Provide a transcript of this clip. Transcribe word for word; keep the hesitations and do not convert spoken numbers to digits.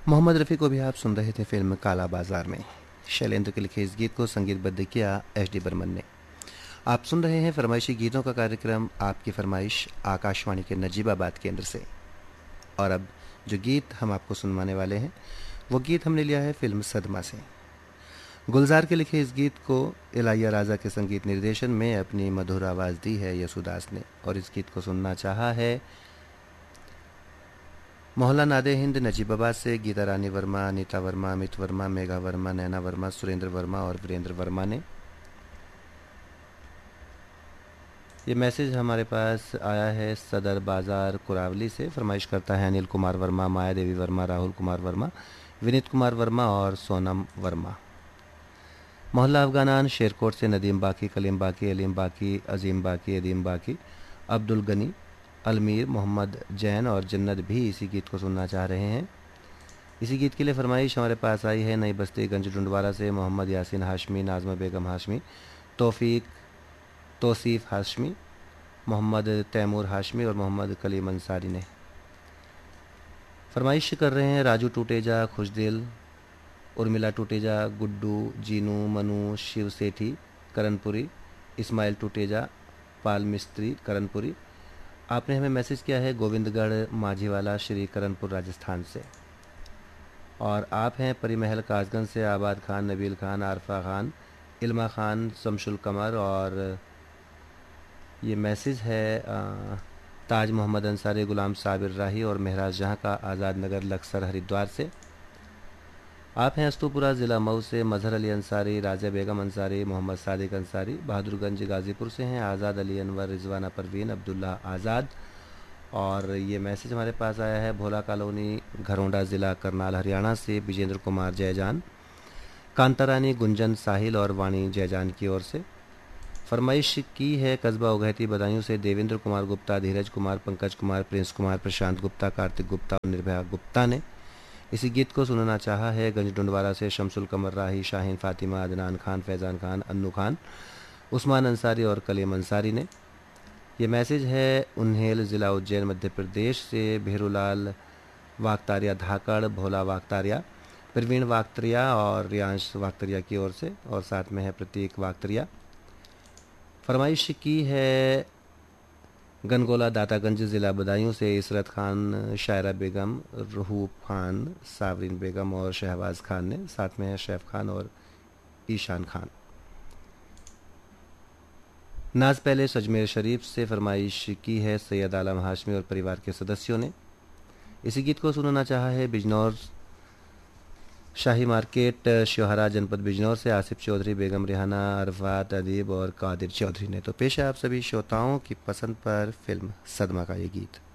मोहम्मद रफ़ी को भी आप सुन रहे थे फिल्म काला बाजार में। शैलेंद्र के लिखे इस गीत को संगीतबद्ध किया एच डी बर्मन ने। आप सुन रहे हैं फरमाइशी गीतों का कार्यक्रम आपकी फरमाइश आकाशवाणी के नजीबाबाद केंद्र से। और अब जो गीत हम आपको सुनवाने वाले हैं वो गीत हमने लिया है फिल्म सदमा से। गुलजार के लिखे इस गीत को इलाइया राजा के संगीत निर्देशन में अपनी मधुर आवाज़ दी है यसुदास ने, और इस गीत को सुनना चाहा है मोहल्ला नादे हिंद नजीबाबाद से गीता रानी वर्मा, अनीता वर्मा, अमित वर्मा, मेघा वर्मा, नैना वर्मा, सुरेंद्र वर्मा और वीरेंद्र वर्मा ने। ये मैसेज हमारे पास आया है सदर बाज़ार कुरावली से। फरमाइश करता है अनिल कुमार वर्मा, माया देवी वर्मा, राहुल कुमार वर्मा, विनीत कुमार वर्मा और सोनम वर्मा। मोहल्ला अफगानान शेरकोट से नदीम बाकी, कलीम बाकी, अलीम बाकी, अजीम बाकी, अदीम बाकी, अब्दुल गनी, अलमीर, मोहम्मद जैन और जन्नत भी इसी गीत को सुनना चाह रहे हैं। इसी गीत के लिए फरमाइश हमारे पास आई है नई बस्ती गंज डुंडवारा से मोहम्मद यासीन हाशमी, नाजमा बेगम हाशमी, तौफीक तौसीफ हाशमी, मोहम्मद तैमूर हाशमी और मोहम्मद कलीम अंसारी ने। फरमाइश कर रहे हैं राजू टूटेजा, खुशदिल, उर्मिला टूटेजा, गुड्डू, जीनू, मनु, शिव सेठी करनपुरी, इस्माइल टूटेजा, पाल मिस्त्री करनपुरी। आपने हमें मैसेज किया है गोविंदगढ़ माझीवाला श्री करनपुर राजस्थान से। और आप हैं परिमहल कासगंज से आबाद खान, नबील खान, आरफा खान, इल्मा खान, शमशुल कमर। और ये मैसेज है आ, ताज मोहम्मद अंसारी, गुलाम साबिर राही और महराज जहाँ का आज़ाद नगर लक्सर हरिद्वार से। आप हैं अस्तुपुरा ज़िला मऊ से मजहर अली अंसारी, राजा बेगम अंसारी, मोहम्मद सादिक अंसारी। बहादुरगंज गाज़ीपुर से हैं आज़ाद अली अनवर, रिजवाना परवीन, अब्दुल्ला आज़ाद। और ये मैसेज हमारे पास आया है भोला कॉलोनी, घरोंडा ज़िला करनाल हरियाणा से विजेंद्र कुमार जयजान, कांतारानी, गुंजन साहिल और वाणी जयजान की ओर से। फरमाइश की है कस्बा उगैती बदायूं से देवेंद्र कुमार गुप्ता, धीरज कुमार, पंकज कुमार, प्रिंस कुमार, प्रशांत गुप्ता, कार्तिक गुप्ता और निर्भया गुप्ता ने। इसी गीत को सुनना चाहा है गंज डुंडवारा से शमसुल कमर राही, शाहीन फातिमा, अदनान खान, फैज़ान खान, अन्नू खान, उस्मान अंसारी और कलीम अंसारी ने। ये मैसेज है उन्हेल ज़िला उज्जैन मध्य प्रदेश से भेरूलाल वागतारिया धाकड़, भोला वागतारिया, प्रवीण वागतरिया और रियांश वागतरिया की ओर से। और साथ में है प्रतीक वागतरिया। फरमाइश की है गनगोला दातागंज ज़िला बदायूं से इसरत खान, शायरा बेगम, रूह खान, सावरीन बेगम और शहबाज खान ने। साथ में है शैफ खान और ईशान खान। नाज पैलेस अजमेर शरीफ से फरमाइश की है सैयद आलम हाशमी और परिवार के सदस्यों ने। इसी गीत को सुनना चाहा है बिजनौर शाही मार्केट, शोहरा जनपद बिजनौर से आसिफ चौधरी, बेगम रिहाना, अरफात अदीब और कादिर चौधरी ने। तो पेश है आप सभी श्रोताओं की पसंद पर फिल्म सदमा का ये गीत।